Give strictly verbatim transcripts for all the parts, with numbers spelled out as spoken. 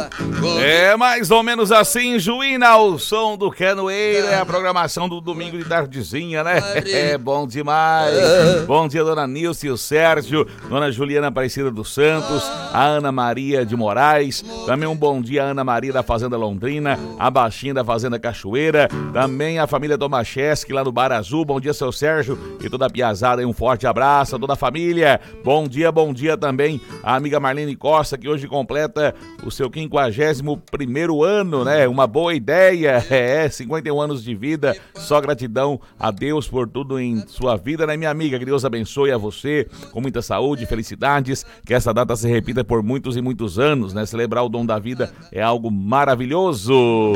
É mais ou menos assim, Juína, o som do Canoeiro, é a programação do domingo de tardezinha, né? É bom demais. Bom dia, dona Nilce e o Sérgio, dona Juliana Aparecida dos Santos, a Ana Maria de Moraes, também um bom dia a Ana Maria da Fazenda Londrina, a Baixinha da Fazenda Cachoeira, também a família Tomaszewski lá no Bar Azul. Bom dia, seu Sérgio e toda a piazada, um forte abraço a toda a família. Bom dia, bom dia também a amiga Marlene Costa, que hoje completa o seu quinquagésimo primeiro ano, né? Uma boa ideia, é, cinquenta e um anos de vida, só gratidão a Deus por tudo em sua vida, né, minha amiga? Que Deus abençoe a você com muita saúde, felicidades, que essa data se repita por muitos e muitos anos, né? Celebrar o dom da vida é algo maravilhoso.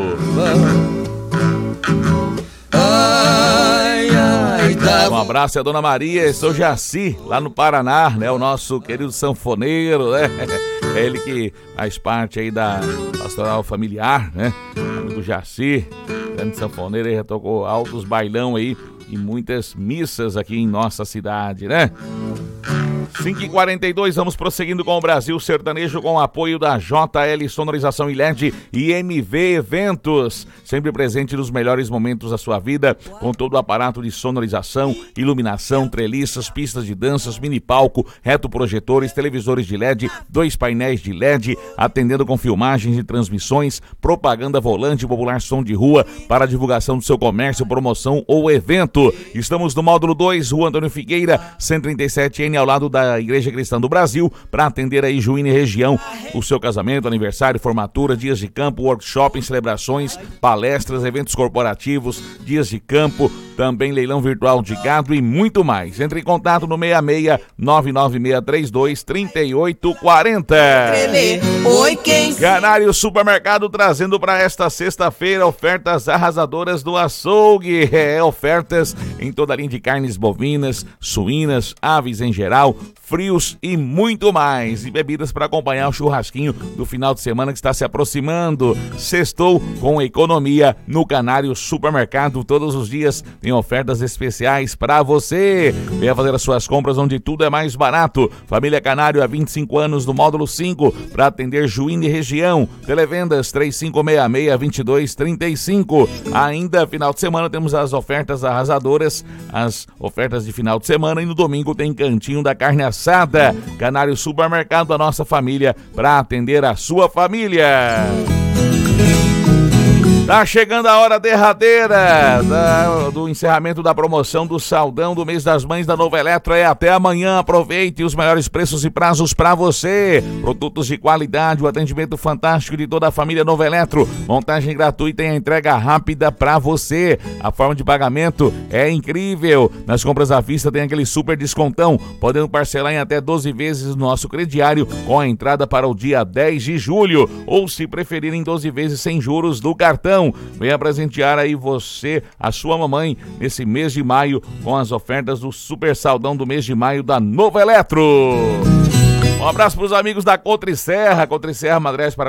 Um abraço a dona Maria e seu Jaci, lá no Paraná, né? O nosso querido sanfoneiro, né? É ele que faz parte aí da pastoral familiar, né? Amigo Jaci, grande sanfoneiro, ele já tocou altos bailão aí e muitas missas aqui em nossa cidade, né? cinco e quarenta e dois, vamos prosseguindo com o Brasil Sertanejo com o apoio da J L Sonorização e L E D e M V Eventos, sempre presente nos melhores momentos da sua vida, com todo o aparato de sonorização, iluminação, treliças, pistas de danças, mini palco, retroprojetores, televisores de L E D, dois painéis de L E D, atendendo com filmagens e transmissões, propaganda volante, popular som de rua, para divulgação do seu comércio, promoção ou evento. Estamos no módulo dois, Rua Antônio Figueira, cento e trinta e sete N, ao lado da Igreja Cristã do Brasil, para atender aí Juína e região, o seu casamento, aniversário, formatura, dias de campo, workshop, celebrações, palestras, eventos corporativos, dias de campo, também leilão virtual de gado e muito mais. Entre em contato no seis seis nove nove seis três dois três oito quatro zero. Oi, quem? Canário Supermercado trazendo para esta sexta-feira ofertas arrasadoras do açougue. É, ofertas em toda a linha de carnes bovinas, suínas, aves em geral, frios e muito mais. E bebidas para acompanhar o churrasquinho do final de semana que está se aproximando. Sextou com economia no Canário Supermercado. Todos os dias tem ofertas especiais para você. Venha fazer as suas compras onde tudo é mais barato. Família Canário há vinte e cinco anos no módulo cinco para atender Juína e região. Televendas três cinco seis seis, dois dois três cinco. Ainda final de semana temos as ofertas arrasadoras, as ofertas de final de semana, e no domingo tem Cantinho da Carne Assada. Canário Supermercado da nossa família para atender a sua família. Tá chegando a hora derradeira da, do encerramento da promoção do Saldão do Mês das Mães da Nova Eletro. É até amanhã. Aproveite os melhores preços e prazos para você. Produtos de qualidade, o atendimento fantástico de toda a família Nova Eletro. Montagem gratuita e a entrega rápida para você. A forma de pagamento é incrível. Nas compras à vista tem aquele super descontão, podendo parcelar em até doze vezes no nosso crediário, com a entrada para o dia dez de julho, ou se preferirem doze vezes sem juros do cartão. Venha presentear aí você, a sua mamãe, nesse mês de maio, com as ofertas do Super Saldão do mês de maio da Nova Eletro. Um abraço para os amigos da Cotriserra, Cotriserra Madrés para